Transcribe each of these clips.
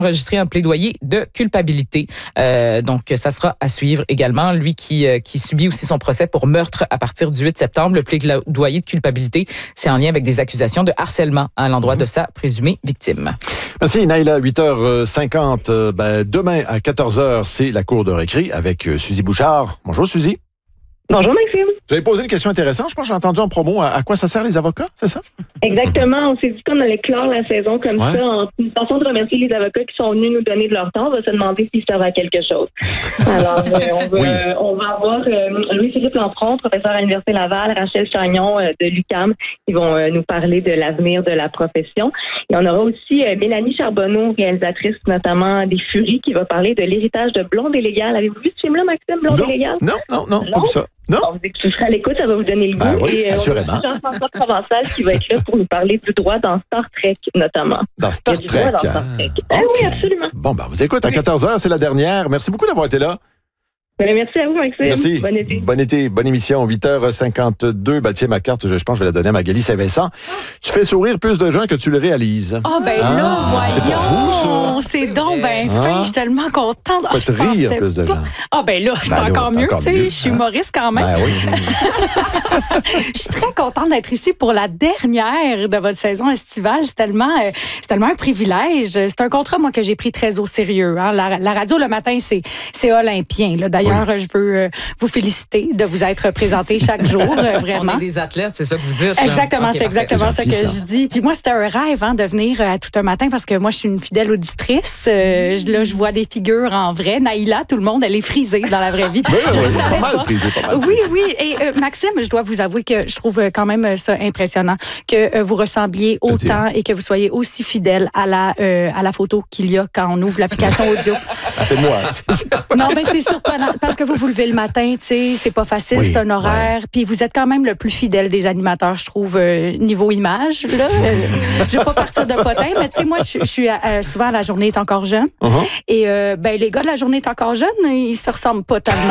enregistré un plaidoyer de culpabilité. Donc, ça sera à suivre également. Lui qui subit aussi son procès pour meurtre à partir du 8 septembre. Le plaidoyer de culpabilité, c'est en lien avec des accusations de harcèlement à l'endroit de sa présumée victime. Merci, Naïla. 8h50. Demain, à 14h, c'est la cour de récré avec Suzy Bouchard. Bonjour, Suzy. Bonjour, Maxime. Vous avez posé une question intéressante. Je pense que j'ai entendu en promo à quoi ça sert les avocats, c'est ça? Exactement. On s'est dit qu'on allait clore la saison comme ça, en une façon de remercier les avocats qui sont venus nous donner de leur temps. On va se demander s'ils servent à quelque chose. Alors, on va avoir Louis-Philippe Lampron, professeur à l'Université Laval, Rachel Chagnon de l'UQAM, qui vont nous parler de l'avenir de la profession. Et on aura aussi Mélanie Charbonneau, réalisatrice notamment des Furies, qui va parler de l'héritage de Blonde et Légale. Avez-vous vu ce film-là, Maxime, Blonde et Légale? Non, pas vu ça. Non? Bon, dès que tu seras à l'écoute, ça va vous donner le goût. Oui, et assurément. Jean-François Provençal qui va être là pour nous parler du droit dans Star Trek, notamment. Dans Star Trek? Okay. Oui, absolument. Bon, vous écoute, à 14h, c'est la dernière. Merci beaucoup d'avoir été là. Merci à vous, Maxime. Merci. Bon été. Bonne émission. 8h52. Tiens, ma carte, je pense que je vais la donner à Magali Saint-Vincent. Tu fais sourire plus de gens que tu le réalises. Là, voyons. C'est pour vous, ça. C'est donc bien fin. Je suis tellement contente. Faites rire plus de gens. Là, c'est encore mieux. Je suis humoriste quand même. Oui. Je suis très contente d'être ici pour la dernière de votre saison estivale. C'est tellement un privilège. C'est un contrat, moi, que j'ai pris très au sérieux. Hein. La radio, le matin, c'est olympien. Là. D'ailleurs, je veux vous féliciter de vous être présenté chaque jour, vraiment. On est des athlètes, c'est ça que vous dites? Exactement, okay, c'est exactement ça que je dis. Puis moi, c'était un rêve de venir à tout un matin parce que moi, je suis une fidèle auditrice. Là, je vois des figures en vrai. Naïla, tout le monde, elle est frisée dans la vraie vie. Pas mal frisée. Oui. Et Maxime, je dois vous avouer que je trouve quand même ça impressionnant que vous ressembliez autant et que vous soyez aussi fidèle à la photo qu'il y a quand on ouvre l'application audio. C'est moi. Non, mais c'est surprenant parce que vous levez le matin, tu sais, c'est pas facile, c'est un horaire. Puis vous êtes quand même le plus fidèle des animateurs, je trouve, niveau image. Là, je vais pas partir de potin, mais tu sais, moi, je suis souvent à La Journée est encore jeune. Et les gars de La Journée est encore jeune, ils se ressemblent pas tellement.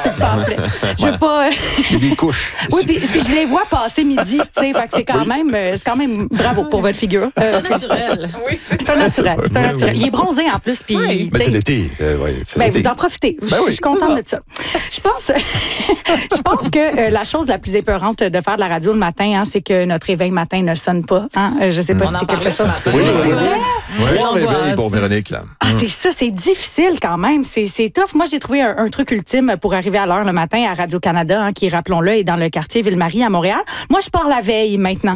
Je veux pas. Il y a des couches. Oui, puis je les vois passer midi, tu sais, fait que c'est quand même bravo pour votre figure. C'est un naturel. Oui, c'est un naturel. Il est bronzé en plus, puis. Mais c'est l'été. Vous en profitez. Je suis contente de ça. Je pense que la chose la plus épeurante de faire de la radio le matin, c'est que notre réveil matin ne sonne pas. Je sais pas si c'est quelque chose. Oui, c'est vrai. Bon réveil pour Véronique, là. C'est ça, c'est difficile quand même. C'est tough. Moi, j'ai trouvé un truc ultime pour arriver à l'heure le matin à Radio-Canada, qui, rappelons-le, est dans le quartier Ville-Marie à Montréal. Moi, je pars la veille maintenant.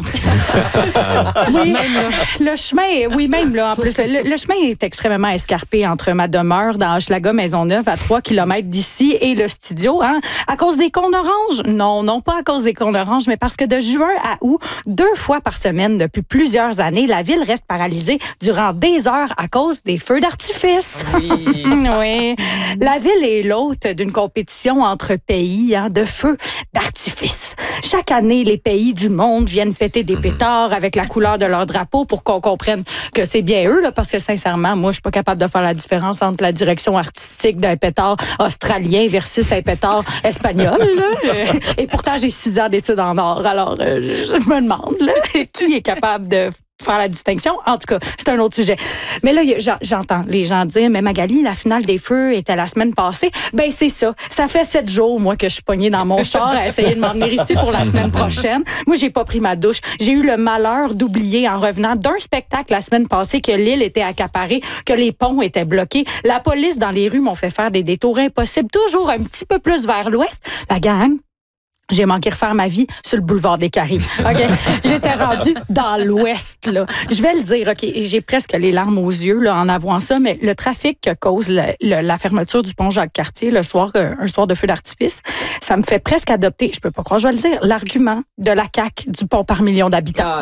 Oui, le chemin, même là, en plus, le chemin est extrêmement escarpé entre ma demeure dans Hochelaga Maisonneuve à 3 km d'ici et le studio. À cause des cônes oranges? Non, pas à cause des cônes oranges, mais parce que de juin à août, 2 fois par semaine depuis plusieurs années, la ville reste paralysée durant des heures à cause des feux d'artifice. Oui. La ville est l'hôte d'une compétition entre pays de feux d'artifice. Chaque année, les pays du monde viennent péter des pétards avec la couleur de leur drapeau pour qu'on comprenne que c'est bien eux, là, parce que sincèrement, moi, je suis pas capable de faire la différence entre la direction artistique d'un pétard australien versus un pétard espagnol. Et pourtant, j'ai 6 ans d'études en art. Alors, je me demande qui est capable de faire la distinction. En tout cas, c'est un autre sujet. Mais là, j'entends les gens dire, mais Magali, la finale des feux était la semaine passée. Ben, c'est ça. Ça fait 7 jours, moi, que je suis pognée dans mon char à essayer de m'en venir ici pour la semaine prochaine. Moi, j'ai pas pris ma douche. J'ai eu le malheur d'oublier, en revenant d'un spectacle la semaine passée, que l'île était accaparée, que les ponts étaient bloqués. La police dans les rues m'ont fait faire des détours impossibles, toujours un petit peu plus vers l'ouest. La gang, j'ai manqué refaire ma vie sur le boulevard des Caries. OK? J'étais rendue dans l'ouest, là. Je vais le dire, OK, j'ai presque les larmes aux yeux, là, en avouant ça, mais le trafic que cause la fermeture du pont Jacques-Cartier le soir, un soir de feu d'artifice, ça me fait presque adopter, je peux pas croire, je vais le dire, l'argument de la CAQ du pont par million d'habitants.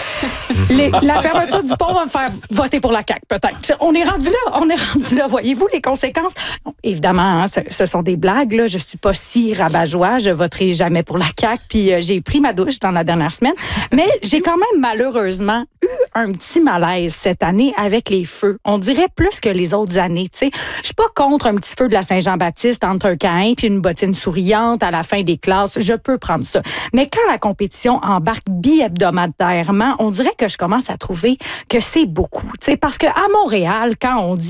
La fermeture du pont va me faire voter pour la CAQ, peut-être. On est rendu là. Voyez-vous les conséquences? Non, évidemment, ce sont des blagues, là. Je suis pas si rabat-joie. Je voterai jamais jamais pour la CAQ, puis j'ai pris ma douche dans la dernière semaine. Mais j'ai quand même malheureusement eu un petit malaise cette année avec les feux. On dirait plus que les autres années. Je suis pas contre un petit feu de la Saint-Jean-Baptiste entre un caïn puis une bottine souriante à la fin des classes. Je peux prendre ça. Mais quand la compétition embarque bi-hebdomadairement, on dirait que je commence à trouver que c'est beaucoup. Parce qu'à Montréal, quand on dit